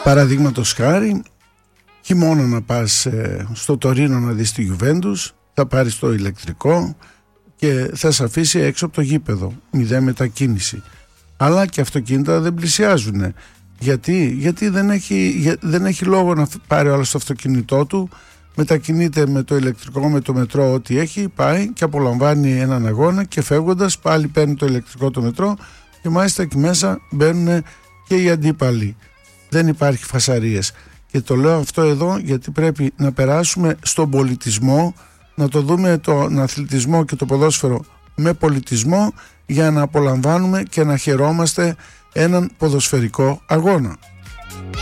Παραδείγματος χάρη, χειμώνα να πας στο Τωρίνο να δεις τη Juventus, θα πάρεις το ηλεκτρικό και θα σε αφήσει έξω από το γήπεδο, 0 μετακίνηση. Αλλά και αυτοκίνητα δεν πλησιάζουν. Γιατί δεν έχει λόγο να πάρει όλο το αυτοκίνητό του, μετακινείται με το ηλεκτρικό, με το μετρό, ό,τι έχει, πάει και απολαμβάνει έναν αγώνα και φεύγοντας πάλι παίρνει το ηλεκτρικό, το μετρό, και μάλιστα εκεί μέσα μπαίνουν και οι αντίπαλοι. Δεν υπάρχει φασαρίες. Και το λέω αυτό εδώ γιατί πρέπει να περάσουμε στον πολιτισμό, να το δούμε τον αθλητισμό και το ποδόσφαιρο με πολιτισμό, για να απολαμβάνουμε και να χαιρόμαστε έναν ποδοσφαιρικό αγώνα.